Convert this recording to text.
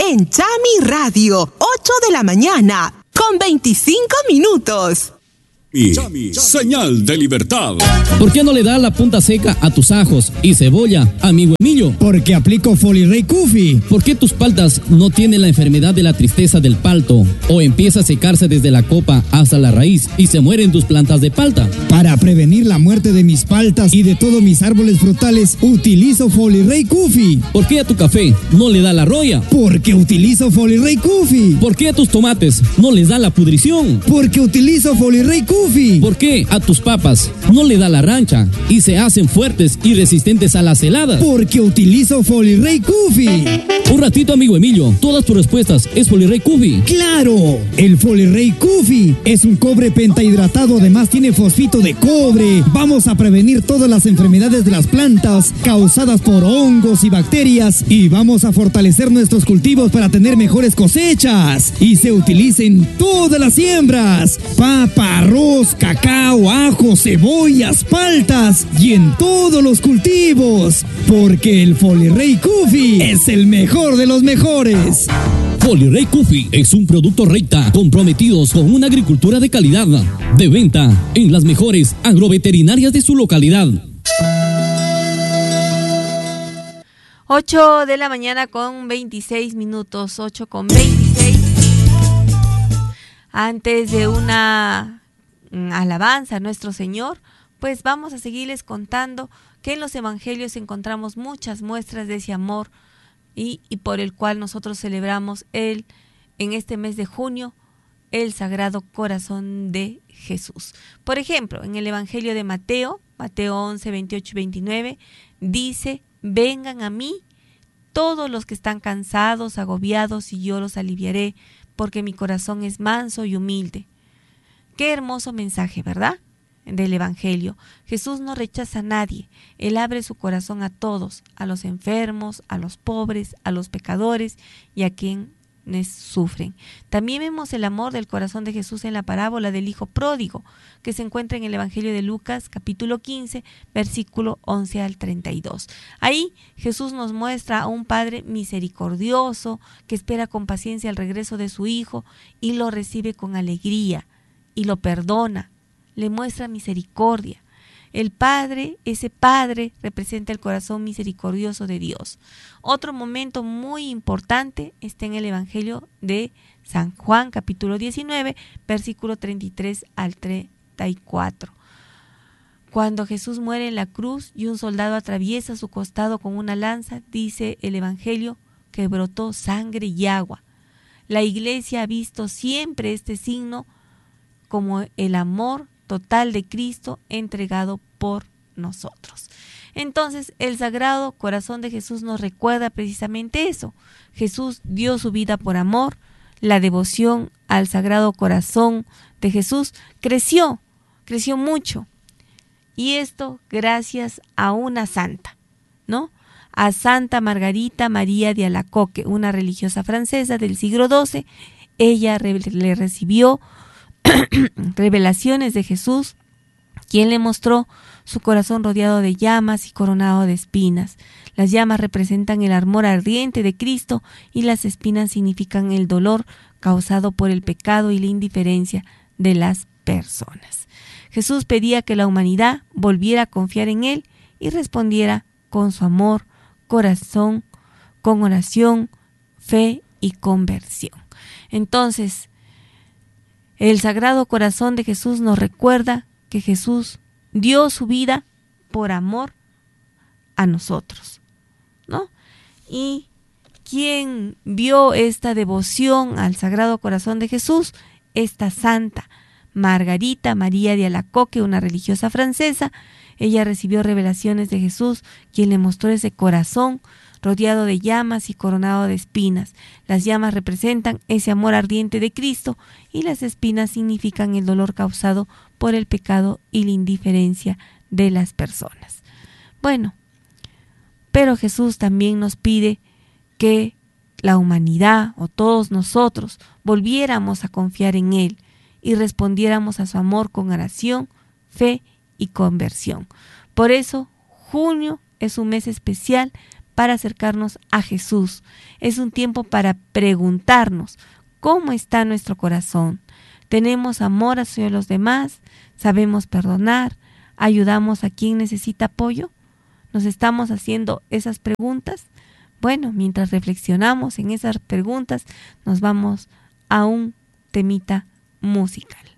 en Chami Radio, 8 de la mañana, con 25 minutos. Chami, señal de libertad. ¿Por qué no le das la punta seca a tus ajos y cebolla, amigo Emilio? Porque aplico Folirey Kufi. ¿Por qué tus paltas no tienen la enfermedad de la tristeza del palto? ¿O empieza a secarse desde la copa hasta la raíz y se mueren tus plantas de palta? Para prevenir la muerte de mis paltas y de todos mis árboles frutales, utilizo Folirey Kufi. ¿Por qué a tu café no le da la roya? Porque utilizo Folirey Kufi. ¿Por qué a tus tomates no les da la pudrición? Porque utilizo Folirey Kufi. ¿Por qué a tus papas no le da la rancha y se hacen fuertes y resistentes a las heladas? Porque utilizo Folirey Kufi. Un ratito, amigo Emilio, todas tus respuestas es Folirey Kufi. ¡Claro! El Folirey Kufi es un cobre pentahidratado, además tiene fosfito de cobre. Vamos a prevenir todas las enfermedades de las plantas causadas por hongos y bacterias y vamos a fortalecer nuestros cultivos para tener mejores cosechas. Y se utiliza en todas las siembras: papa, arroz, cacao, ajo, cebollas, paltas y en todos los cultivos, porque el Folirey Kufi es el mejor de los mejores. Folirey Kufi es un producto Recta, comprometidos con una agricultura de calidad, de venta en las mejores agroveterinarias de su localidad. 8 de la mañana con 26 minutos, 8 con 26. Antes de una alabanza a nuestro Señor, pues vamos a seguirles contando que en los evangelios encontramos muchas muestras de ese amor y por el cual nosotros celebramos en este mes de junio el Sagrado Corazón de Jesús. Por ejemplo, en el evangelio de Mateo 11, 28 y 29, dice: vengan a mí todos los que están cansados, agobiados, y yo los aliviaré, porque mi corazón es manso y humilde. Qué hermoso mensaje, ¿verdad? Del Evangelio. Jesús no rechaza a nadie. Él abre su corazón a todos, a los enfermos, a los pobres, a los pecadores y a quienes sufren. También vemos el amor del corazón de Jesús en la parábola del Hijo Pródigo, que se encuentra en el Evangelio de Lucas, capítulo 15, versículo 11 al 32. Ahí Jesús nos muestra a un Padre misericordioso que espera con paciencia el regreso de su Hijo y lo recibe con alegría y lo perdona, le muestra misericordia. El Padre, ese Padre, representa el corazón misericordioso de Dios. Otro momento muy importante está en el Evangelio de San Juan, capítulo 19, versículo 33 al 34. Cuando Jesús muere en la cruz y un soldado atraviesa su costado con una lanza, dice el Evangelio que brotó sangre y agua. La Iglesia ha visto siempre este signo como el amor total de Cristo entregado por nosotros. Entonces, el Sagrado Corazón de Jesús nos recuerda precisamente eso. Jesús dio su vida por amor. La devoción al Sagrado Corazón de Jesús creció mucho. Y esto gracias a una santa, ¿no? A Santa Margarita María de Alacoque, una religiosa francesa del siglo XII. Ella le recibió revelaciones de Jesús, quien le mostró su corazón rodeado de llamas y coronado de espinas. Las llamas representan el amor ardiente de Cristo y las espinas significan el dolor causado por el pecado y la indiferencia de las personas. Jesús pedía que la humanidad volviera a confiar en Él y respondiera con su amor, corazón, con oración, fe y conversión. Entonces, el Sagrado Corazón de Jesús nos recuerda que Jesús dio su vida por amor a nosotros, ¿no? Y quien vio esta devoción al Sagrado Corazón de Jesús, esta santa Margarita María de Alacoque, una religiosa francesa. Ella recibió revelaciones de Jesús, quien le mostró ese corazón rodeado de llamas y coronado de espinas. Las llamas representan ese amor ardiente de Cristo y las espinas significan el dolor causado por el pecado y la indiferencia de las personas. Bueno, pero Jesús también nos pide que la humanidad o todos nosotros volviéramos a confiar en Él y respondiéramos a su amor con oración, fe y conversión. Por eso, junio es un mes especial para acercarnos a Jesús. Es un tiempo para preguntarnos cómo está nuestro corazón. ¿Tenemos amor hacia los demás? ¿Sabemos perdonar? ¿Ayudamos a quien necesita apoyo? ¿Nos estamos haciendo esas preguntas? Bueno, mientras reflexionamos en esas preguntas, nos vamos a un temita musical.